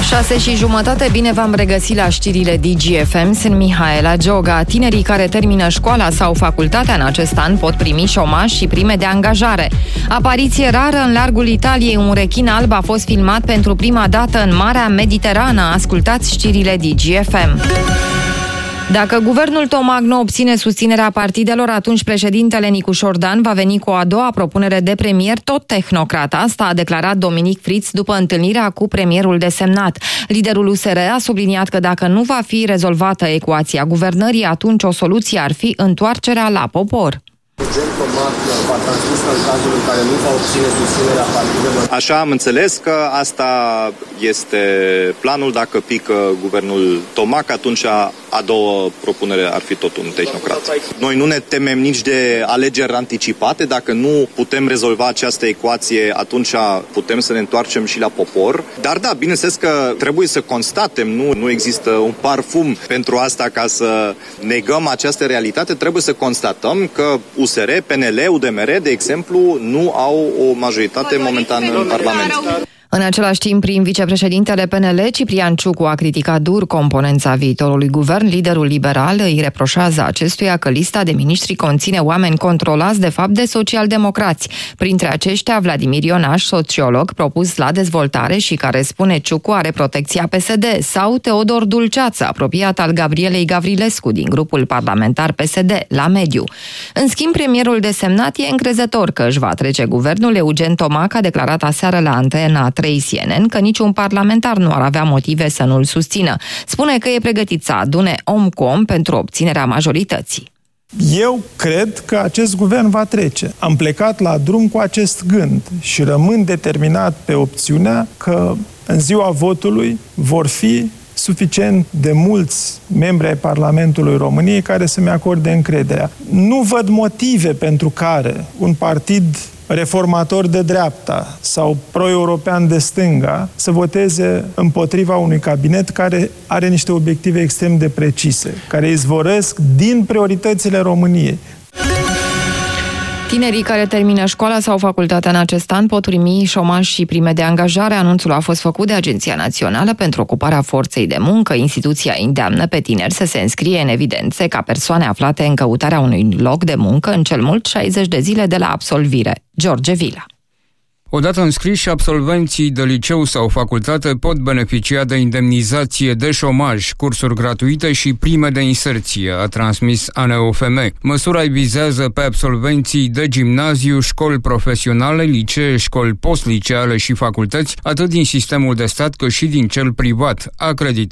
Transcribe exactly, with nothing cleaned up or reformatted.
șase și jumătate, bine v-am regăsit la știrile D G F M, sunt Mihaela Gioga. Tinerii care termină școala sau facultatea în acest an pot primi șomaj și prime de angajare. Apariție rară în largul Italiei, un rechin alb a fost filmat pentru prima dată în Marea Mediterană. Ascultați știrile D G F M. Dacă guvernul Tomac nu obține susținerea partidelor, atunci președintele Nicu Șordan va veni cu o a doua propunere de premier, tot tehnocrat. Asta a declarat Dominic Fritz după întâlnirea cu premierul desemnat. Liderul U S R a subliniat că dacă nu va fi rezolvată ecuația guvernării, atunci o soluție ar fi întoarcerea la popor. Așa am înțeles că asta este planul. Dacă pică guvernul Tomac, atunci a doua propunere ar fi tot un tehnocrat. Noi nu ne temem nici de alegeri anticipate. Dacă nu putem rezolva această ecuație, atunci putem să ne întoarcem și la popor. Dar da, bineînțeles că trebuie să constatem, nu, nu există un parfum pentru asta ca să negăm această realitate. Trebuie să constatăm că U S R, P N L, U D M R, de exemplu, nu au o majoritate momentană în Parlament. În același timp, prin vicepreședintele P N L, Ciprian Ciucu a criticat dur componența viitorului guvern. Liderul liberal îi reproșează acestuia că lista de miniștri conține oameni controlați de fapt de socialdemocrați. Printre aceștia, Vladimir Ionaș, sociolog propus la dezvoltare și care, spune Ciucu, are protecția P S D, sau Teodor Dulceață, apropiat al Gabrielei Gavrilescu din grupul parlamentar P S D, la mediu. În schimb, premierul desemnat e încrezător că își va trece guvernul. Eugen Tomac a declarat aseară la Antena trei C N N că niciun parlamentar nu ar avea motive să nu-l susțină. Spune că e pregătit să adune om cu om pentru obținerea majorității. Eu cred că acest guvern va trece. Am plecat la drum cu acest gând și rămân determinat pe opțiunea că în ziua votului vor fi suficient de mulți membri ai Parlamentului României care să-mi acorde încrederea. Nu văd motive pentru care un partid reformator de dreapta sau pro-european de stânga să voteze împotriva unui cabinet care are niște obiective extrem de precise, care izvorăsc din prioritățile României. Tinerii care termină școala sau facultatea în acest an pot primi șomaj și prime de angajare. Anunțul a fost făcut de Agenția Națională pentru Ocuparea Forței de Muncă. Instituția îndeamnă pe tineri să se înscrie în evidențe ca persoane aflate în căutarea unui loc de muncă în cel mult șaizeci de zile de la absolvire. George Vila. Odată înscriși, absolvenții de liceu sau facultate pot beneficia de indemnizație de șomaj, cursuri gratuite și prime de inserție, a transmis A N O F M. Măsura îi vizează pe absolvenții de gimnaziu, școli profesionale, licee, școli postliceale și facultăți, atât din sistemul de stat cât și din cel privat, acreditat